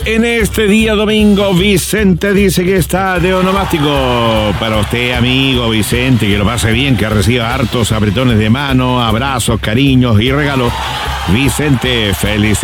En este día domingo, Vicente dice que está de onomástico. Para usted, amigo Vicente, que lo pase bien, que reciba hartos apretones de mano, abrazos, cariños y regalos. Vicente, feliz